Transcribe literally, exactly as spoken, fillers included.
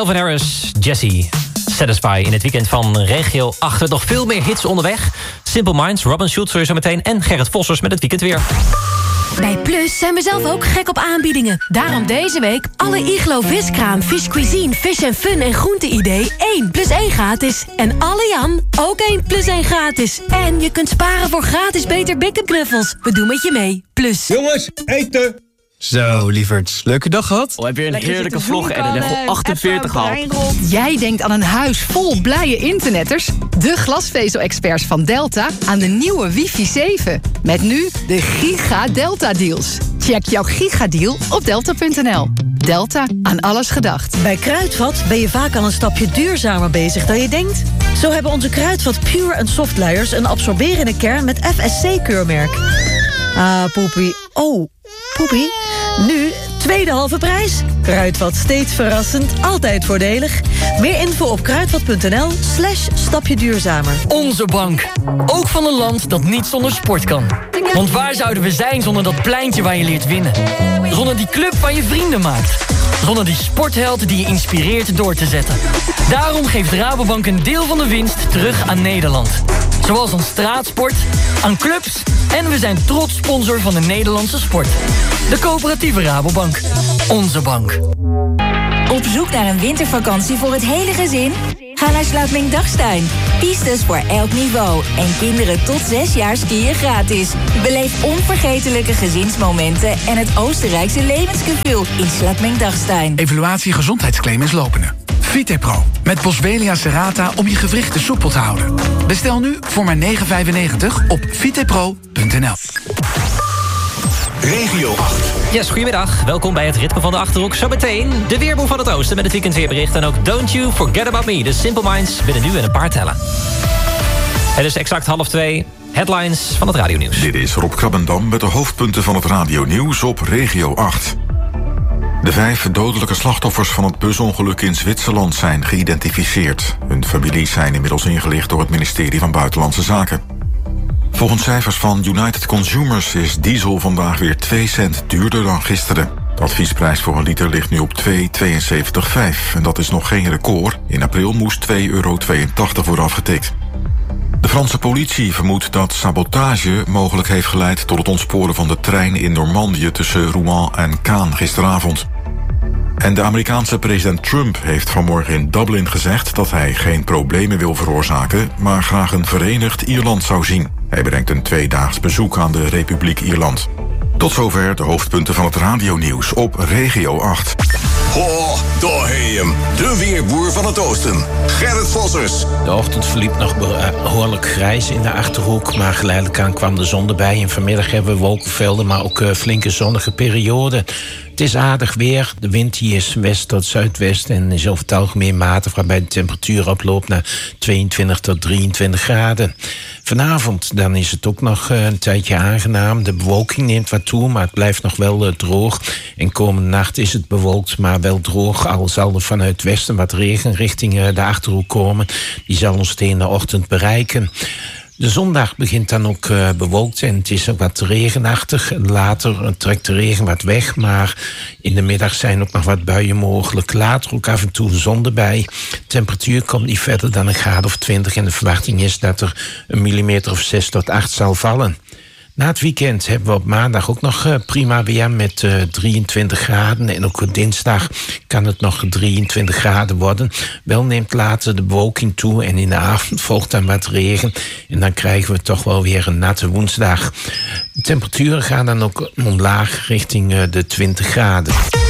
Calvin Harris, Jessie, Satisfy in het weekend van Regio acht. Nog veel meer hits onderweg. Simple Minds, Robin Schulz zo meteen en Gerrit Vossers met het weekend weer. Bij Plus zijn we zelf ook gek op aanbiedingen. Daarom deze week alle Iglo viskraam, Fish Cuisine, Fish and Fun en groente-idee één plus één gratis. En alle Jan ook één plus één gratis. En je kunt sparen voor gratis Beter Big knuffels. We doen met je mee. Plus. Jongens, eten! Zo, lieverds. Leuke dag gehad? Oh, heb je een heerlijke vlog en een level achtenveertig gehad? Jij denkt aan een huis vol blije internetters? De glasvezel-experts van Delta aan de nieuwe wifi zeven. Met nu de Giga Delta deals. Check jouw gigadeal op delta punt n l. Delta, aan alles gedacht. Bij Kruidvat ben je vaak al een stapje duurzamer bezig dan je denkt. Zo hebben onze Kruidvat Pure en Softlayers een absorberende kern met F S C-keurmerk. Ah, poepie. Oh, poepie. Nu, tweede halve prijs. Kruidvat, steeds verrassend, altijd voordelig. Meer info op kruidvat punt n l slash stapje duurzamer. Onze bank. Ook van een land dat niet zonder sport kan. Want waar zouden we zijn zonder dat pleintje waar je leert winnen? Zonder die club waar je vrienden maakt? Zonder die sportheld die je inspireert door te zetten? Daarom geeft Rabobank een deel van de winst terug aan Nederland. Zoals aan straatsport, aan clubs en we zijn trots sponsor van de Nederlandse sport. De coöperatieve Rabobank. Onze bank. Op zoek naar een wintervakantie voor het hele gezin? Ga naar Sluitming-Dachstein. Pistes voor elk niveau. En kinderen tot zes jaar skiën gratis. Beleef onvergetelijke gezinsmomenten en het Oostenrijkse levensgevoel in Sluitming-Dachstein. Evaluatie gezondheidsclaim is lopende. Vitepro met Boswellia serrata om je gewrichten soepel te houden. Bestel nu voor maar negen vijfennegentig op vitepro punt n l. Regio acht. Yes, goedemiddag. Welkom bij het ritme van de Achterhoek. Zometeen de weerboer van het oosten met het weekendweerbericht. En ook Don't You Forget About Me. De Simple Minds binnen nu en een paar tellen. Het is exact half twee. Headlines van het radionieuws. Dit is Rob Krabbendam met de hoofdpunten van het radionieuws op Regio acht. De vijf dodelijke slachtoffers van het busongeluk in Zwitserland zijn geïdentificeerd. Hun families zijn inmiddels ingelicht door het ministerie van Buitenlandse Zaken. Volgens cijfers van United Consumers is diesel vandaag weer twee cent duurder dan gisteren. De adviesprijs voor een liter ligt nu op twee euro tweeënzeventig vijf. En dat is nog geen record. In april moest twee euro tweeëntachtig worden afgetikt. De Franse politie vermoedt dat sabotage mogelijk heeft geleid tot het ontsporen van de trein in Normandië tussen Rouen en Caen gisteravond. En de Amerikaanse president Trump heeft vanmorgen in Dublin gezegd dat hij geen problemen wil veroorzaken, maar graag een verenigd Ierland zou zien. Hij brengt een tweedaags bezoek aan de Republiek Ierland. Tot zover de hoofdpunten van het radionieuws op Regio acht. Ho, daar heb je hem. De weerboer van het oosten. Gerrit Vossers. De ochtend verliep nog behoorlijk grijs in de Achterhoek, maar geleidelijk aan kwam de zon erbij. En vanmiddag hebben we wolkenvelden, maar ook uh, flinke zonnige perioden. Het is aardig weer. De wind die is west tot zuidwest en is over het algemeen matig, waarbij de temperatuur oploopt naar tweeëntwintig tot drieëntwintig graden. Vanavond dan is het ook nog uh, een tijdje aangenaam. De bewolking neemt wat toe, maar het blijft nog wel uh, droog. En komende nacht is het bewolkt, maar wel droog. Al zal er vanuit het westen wat regen richting uh, de Achterhoek komen. Die zal ons tegen de ochtend bereiken. De zondag begint dan ook uh, bewolkt en het is ook wat regenachtig. Later trekt de regen wat weg, maar in de middag zijn ook nog wat buien mogelijk. Later ook af en toe de zon erbij. De temperatuur komt niet verder dan een graad of twintig en de verwachting is dat er een millimeter of zes tot acht zal vallen. Na het weekend hebben we op maandag ook nog uh, prima weer met uh, drieëntwintig graden. En ook op dinsdag kan het nog drieëntwintig graden worden. Wel neemt later de bewolking toe en in de avond volgt dan wat regen. En dan krijgen we toch wel weer een natte woensdag. De temperaturen gaan dan ook omlaag richting uh, de twintig graden.